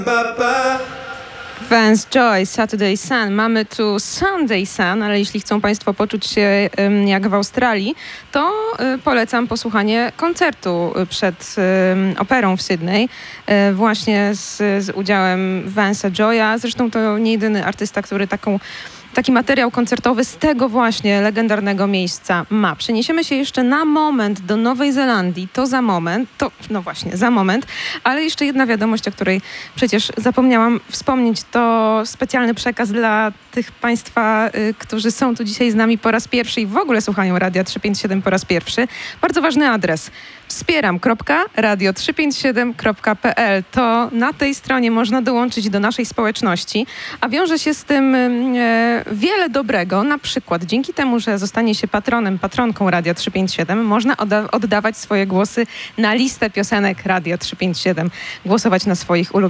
Vance Joy, Saturday Sun. Mamy tu Sunday Sun, ale jeśli chcą Państwo poczuć się jak w Australii, to polecam posłuchanie koncertu przed operą w Sydney, właśnie z udziałem Vance'a Joya. Zresztą to nie jedyny artysta, który taki materiał koncertowy z tego właśnie legendarnego miejsca ma. Przeniesiemy się jeszcze na moment do Nowej Zelandii. Za moment. Ale jeszcze jedna wiadomość, o której przecież zapomniałam wspomnieć. To specjalny przekaz dla tych Państwa, którzy są tu dzisiaj z nami po raz pierwszy i w ogóle słuchają Radia 357 po raz pierwszy. Bardzo ważny adres. Wspieram.radio357.pl. To na tej stronie można dołączyć do naszej społeczności, a wiąże się z tym wiele dobrego. Na przykład dzięki temu, że zostanie się patronką Radia 357, można oddawać swoje głosy na listę piosenek Radia 357, głosować na swoich ulubionych